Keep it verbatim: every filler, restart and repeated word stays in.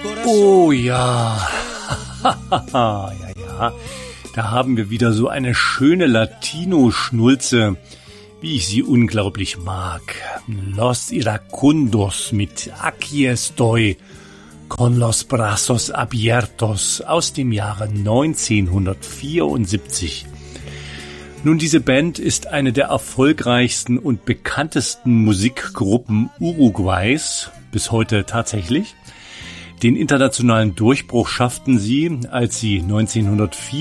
Oh ja, ja, ja, da haben wir wieder so eine schöne Latino-Schnulze, wie ich sie unglaublich mag. Los Iracundos mit Aquí estoy, con los brazos abiertos aus dem Jahre neunzehnhundertvierundsiebzig. Nun, diese Band ist eine der erfolgreichsten und bekanntesten Musikgruppen Uruguays, bis heute tatsächlich. Den internationalen Durchbruch schafften sie, als sie neunzehnhundertvierundsiebzig